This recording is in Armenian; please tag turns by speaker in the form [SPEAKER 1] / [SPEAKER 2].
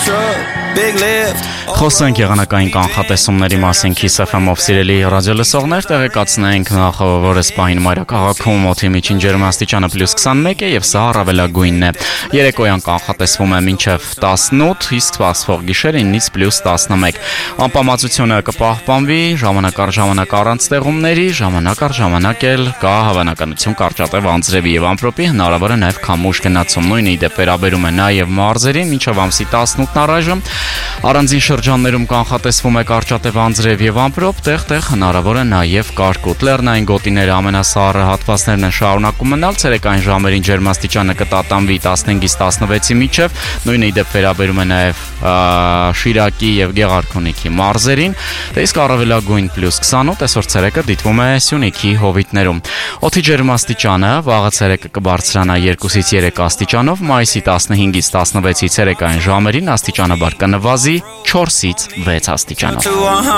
[SPEAKER 1] Խոսենք եղանակային կանխատեսումների մասին Kiss FM-ով սիրելի ռադիոլսողներ, տեղեկացնենք նախ որ սպային մայրաքաղաքում օդի միջին ջերմաստիճանը +21 է եւ սա առավելագույնն է։ Երեկոյան կանխատեսվում է մինչեւ 18, իսկ սպասվող գիշերը 9-ից +11։ Անպամացությունը կպահպանվի ժամանակ առ ժամանակ առանց ստեղումների, ժամանակ առ ժամանակ էլ կա հավանականություն կարճատև անձրևի եւ ամպրոպի հնարավոր է նաեւ քամուշ գնացում։ Նույնը իդեպ վերաբերում է նաեւ մարզերին, մինչեւ ամսի 18-ն առայժմ առանձին շրջաններում կանխատեսվում է կարճատև անձրև եւ ամպրոպ, տեղ-տեղ հնարավոր է նաեւ կարկուտ։ Լեռնային գոտիները ամենասառը հատվածներն են շարունակում մնալ, ցերեկային ժամերին ջերմաստիճանը կտատանվի 15-ից 16-ի միջև, նույնը իդեպ վերաբերում է նաեւ Շիրակի եւ Գեղարքունիքի մարզերին, իսկ առավելագույն +28 այսօր ցերեկը դիտվում է Սյունիքի հովիտներում։ Օդի ջերմաստիճանը վաղը ցերեկը կբարձրանա 2-ից 3 աստիճանով, մայիսի 15-ից 16-ի ցերեկային ժամերին աստիճանաբար կնվազի 4-ից 6 աստիճանով։